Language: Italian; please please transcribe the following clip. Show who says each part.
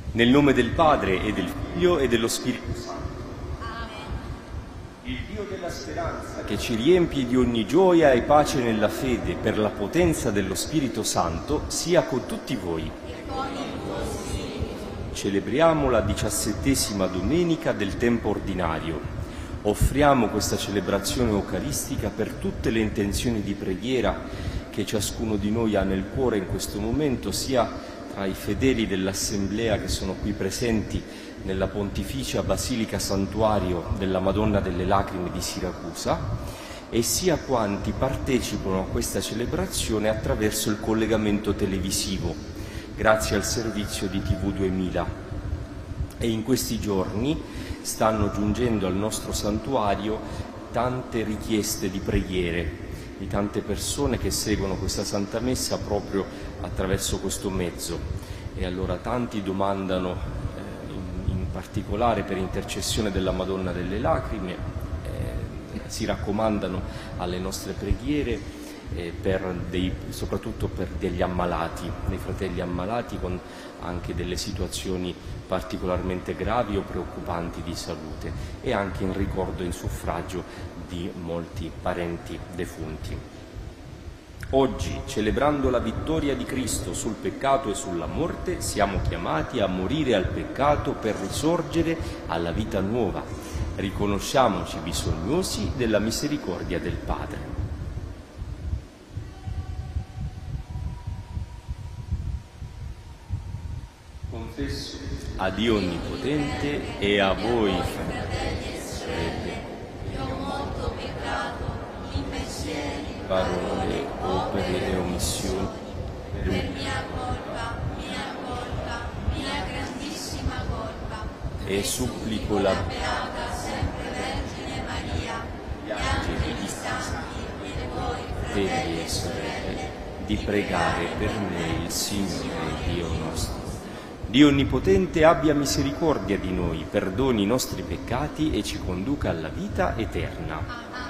Speaker 1: Nel nome del Padre e del Figlio e dello Spirito Santo. Il Dio della speranza, che ci riempie di ogni gioia e pace nella fede per la potenza dello Spirito Santo, sia con tutti voi. Celebriamo la 17ª domenica del tempo ordinario. Offriamo questa celebrazione eucaristica per tutte le intenzioni di preghiera che ciascuno di noi ha nel cuore in questo momento, sia tra i fedeli dell'Assemblea che sono qui presenti nella Pontificia Basilica Santuario della Madonna delle Lacrime di Siracusa, e sia quanti partecipano a questa celebrazione attraverso il collegamento televisivo, grazie al servizio di TV 2000. E in questi giorni stanno giungendo al nostro santuario tante richieste di preghiere, di tante persone che seguono questa Santa Messa proprio attraverso questo mezzo. E allora tanti domandano, in particolare per intercessione della Madonna delle Lacrime, si raccomandano alle nostre preghiere, soprattutto per degli ammalati, dei fratelli ammalati con anche delle situazioni particolarmente gravi o preoccupanti di salute, e anche in ricordo e in suffragio di molti parenti defunti. Oggi, celebrando la vittoria di Cristo sul peccato e sulla morte, siamo chiamati a morire al peccato per risorgere alla vita nuova. Riconosciamoci bisognosi della misericordia del Padre. Confesso a Dio Onnipotente e a voi, fratelli e sorelle,
Speaker 2: che ho molto peccato in pensieri,
Speaker 1: parole, opere e omissioni,
Speaker 2: per mia colpa, mia grandissima colpa,
Speaker 1: e supplico la
Speaker 2: beata sempre Vergine Maria, gli angeli, gli santi e voi,
Speaker 1: fratelli e sorelle, di pregare per me il Signore Dio nostro. Dio Onnipotente abbia misericordia di noi, perdoni i nostri peccati e ci conduca alla vita eterna.